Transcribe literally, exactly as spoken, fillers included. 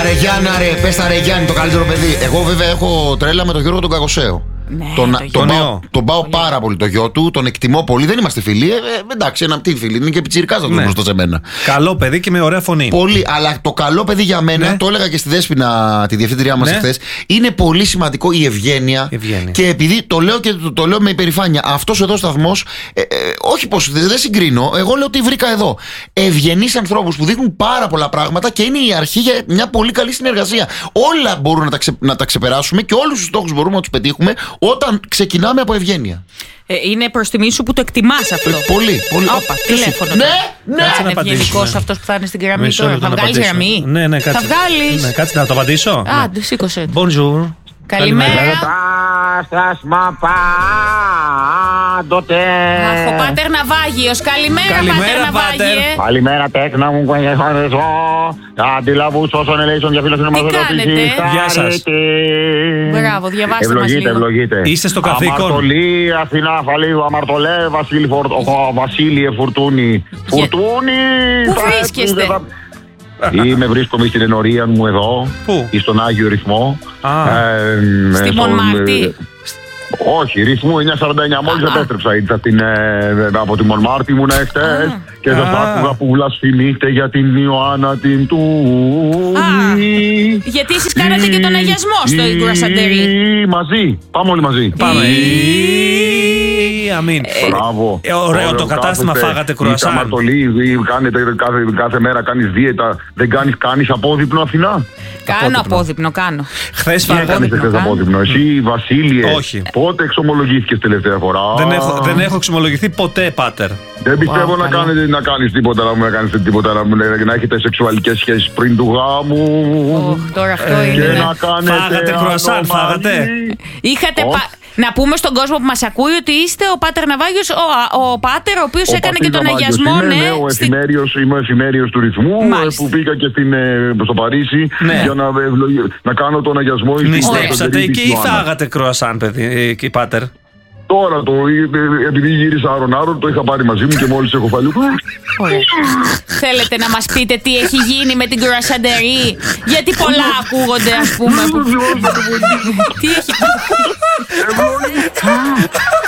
Ρεγιάννα, ρε, πες τα Ρεγιάννη, το καλύτερο παιδί. Εγώ βέβαια έχω τρέλα με τον Γιώργο τον Κακοσέο. Ναι, τον, το τον, τον πάω, τον πάω πάρα πολύ το γιο του, τον εκτιμώ πολύ. Δεν είμαστε φίλοι. Ε, ε, εντάξει, ένα τι φίλοι, είναι και πιτσιρικάς να το γνωστό σε μένα. Καλό παιδί και με ωραία φωνή. Πολύ, αλλά το καλό παιδί για μένα, ναι. Το έλεγα και στη Δέσποινα, τη διευθύντριά μας, ναι. Εχθές, είναι πολύ σημαντικό η ευγένεια. ευγένεια. Και επειδή το λέω και το, το λέω με υπερηφάνεια, αυτός εδώ σταθμός, ε, ε, όχι πως δεν συγκρίνω, εγώ λέω ότι βρήκα εδώ ευγενείς ανθρώπους που δείχνουν πάρα πολλά πράγματα και είναι η αρχή για μια πολύ καλή συνεργασία. Όλα μπορούν να τα, ξε, να τα ξεπεράσουμε και όλους τους στόχους μπορούμε να τους πετύχουμε όταν ξεκινάμε από ευγένεια. Ε, είναι προς τιμή σου που το εκτιμάς αυτό. Ε, πολύ, πολύ. Όπα, τηλέφωνο. Ναι, ναι. Θα είναι ευγενικός αυτός που θα είναι στην γραμμή τώρα. Θα βγάλεις γραμμή. Ναι, ναι, κάτσε. Θα βγάλεις. Ναι, κάτσε να το απαντήσω. Α, ναι. Σήκωσε. Bonjour. Καλημέρα. Πάντοτε. Αχ, ο Πάτερ Ναυάγιος. Καλημέρα, Πάτερ Ναυάγιε. Καλημέρα, τέκνα μου που έχει χωρισμό. Αντιλαβούς όσων ελέησον για φίλος είναι μας κάνετε? Γεια σας. Μπράβο, διαβάστε μας Ευλογείτε, λίγο. ευλογείτε. Είστε στο καθήκον. Αμαρτωλή, Αθηνά, Φαλίου, Αμαρτωλέ, Βασίλη, Φορ... ο Βασίλειε, Φουρτούνη. Φουρτούνη. Πού βρίσκεστε? Είμαι, βρίσκομαι στην ενορία μου εδώ. Πού? Στον Άγιο Ρυθμό. Ε, Στη Μονμάρτη. Όχι, ρυθμού εννιακόσια σαράντα εννιά. Μόλις επέστρεψα ήρθα την, ε, από τη Μονμάρτη ήμουνα εχθές και σας άκουγα που βλασφημείτε για την Ιωάννα την Τούνη. Γιατί εσείς κάνατε και τον αγιασμό στο Γκρασαντερί. Μαζί, πάμε όλοι μαζί. Πάμε. Αμήν. Μπράβο. Ε, ωραίο το κατάστημα, φάγατε κρουασάν. Καμαρτολή, κάνετε κάθε, κάθε μέρα κάνεις δίαιτα, δεν κάνεις, κάνεις απόδειπνο Αθηνά. Κάνω απόδειπνο, κάνω. Χθες φάγατε απόδειπνο. Εσύ, Βασίλειε, όχι. Πότε εξομολογήθηκες τελευταία φορά? Δεν έχω, δεν έχω εξομολογηθεί ποτέ, Πάτερ. Δεν πιστεύω να, κάνετε, να κάνεις τίποτα, να κάνεις τίποτα, να, να έχετε σεξουαλικές σχέσεις πριν του γάμου. Oh, τώρα αυτό ε, είναι. Και να κάνετε φάγατε κρουασάν, φάγατε. Είχατε πα... Να πούμε στον κόσμο που μας ακούει ότι είστε ο Πάτερ Ναυάγιος, ο, ο Πάτερ ο οποίος ο έκανε και τον αγιασμό. Είμαι, ναι, ναι, ο στη... εφημέριος, είμαι ο εφημέριος του ρυθμού. Μάλιστα. Που πήγα και στην, στο Παρίσι, ναι. Για να, να κάνω τον αγιασμό. Νηστέψατε εκεί ή φάγατε κρουασάν, παιδί, και Πάτερ? Τώρα το, επειδή γύρισα άρον-άρον, το είχα πάρει μαζί μου και μόλις έχω φάει. Θέλετε να μας πείτε τι έχει γίνει με την Γκρασαντερί? Γιατί πολλά ακούγονται, ας πούμε. Τι έχει...